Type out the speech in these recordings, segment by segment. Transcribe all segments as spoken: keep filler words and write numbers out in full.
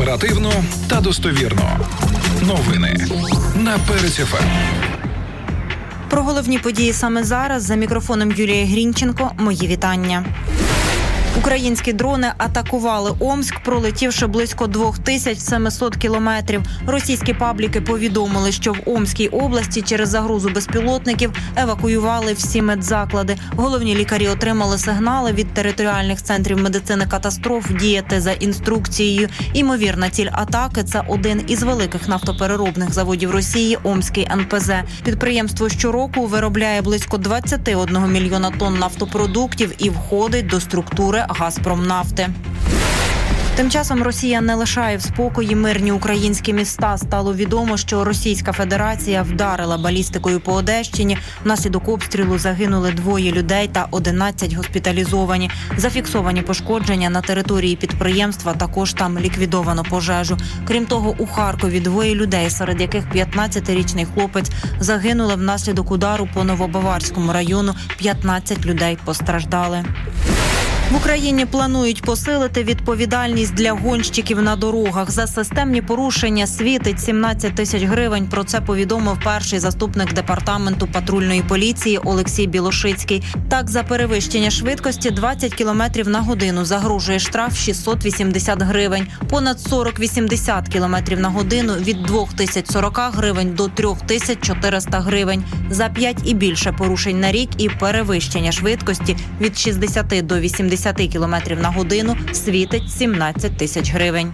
Оперативно та достовірно. Новини на Перець еф ем. Про головні події саме зараз. За мікрофоном Юлія Грінченко. Мої вітання. Українські дрони атакували Омськ, пролетівши близько двох тисяч семисот кілометрів. Російські пабліки повідомили, що в Омській області через загрозу безпілотників евакуювали всі медзаклади. Головні лікарі отримали сигнали від територіальних центрів медицини катастроф діяти за інструкцією. Імовірна ціль атаки – це один із великих нафтопереробних заводів Росії – Омський ен пе зе. Підприємство щороку виробляє близько двадцять один мільйона тонн нафтопродуктів і входить до структури «Газпромнафти». Тим часом Росія не лишає в спокої мирні українські міста. Стало відомо, що Російська Федерація вдарила балістикою по Одещині. Внаслідок обстрілу загинули двоє людей та одинадцять госпіталізовані. Зафіксовані пошкодження на території підприємства, також там ліквідовано пожежу. Крім того, у Харкові двоє людей, серед яких п'ятнадцятирічний хлопець, загинули внаслідок удару по Новобаварському району. п'ятнадцять людей постраждали. В Україні планують посилити відповідальність для гонщиків на дорогах. За системні порушення світить сімнадцять тисяч гривень. Про це повідомив перший заступник департаменту патрульної поліції Олексій Білошицький. Так, за перевищення швидкості двадцять кілометрів на годину загрожує штраф шістсот вісімдесят гривень. Понад сорок-вісімдесят кілометрів на годину – від двох тисяч сорок гривень до трьох тисяч чотириста гривень. За п'ять і більше порушень на рік і перевищення швидкості від шістдесят до вісімдесят кілометрів на годину світить сімнадцять тисяч гривень.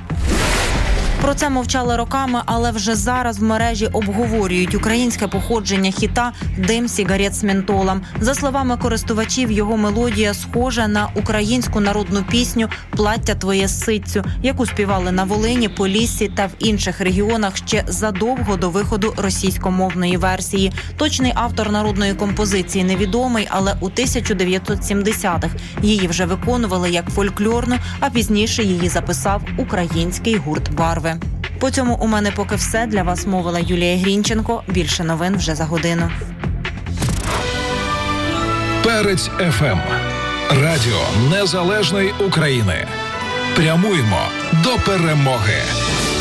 Про це мовчали роками, але вже зараз в мережі обговорюють українське походження хіта «Дим сигарет з ментолом». За словами користувачів, його мелодія схожа на українську народну пісню «Плаття твоє з ситцю», яку співали на Волині, Поліссі та в інших регіонах ще задовго до виходу російськомовної версії. Точний автор народної композиції невідомий, але у тисяча дев'ятсот сімдесятих її вже виконували як фольклорну, а пізніше її записав український гурт «Барви». По цьому у мене поки все. Для вас мовила Юлія Грінченко. Більше новин вже за годину. Перець еф ем. Радіо Незалежної України. Прямуємо до перемоги.